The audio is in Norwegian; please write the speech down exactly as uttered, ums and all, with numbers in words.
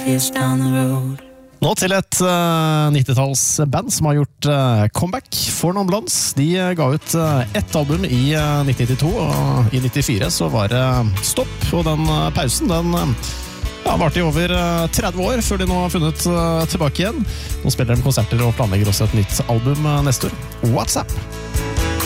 years down the road. Nå til et uh, nittitallsband som har gjort uh, comeback for Non Blondes. De uh, ga ut uh, ett album i uh, nitten nittito, og i nittifire så var det uh, stopp, og den uh, pausen, den uh, ja, varte i over uh, tretti år før de nå har funnet uh, tilbake igjen. Nå spiller de konserter og planlegger også et nytt album uh, neste år. What's Up?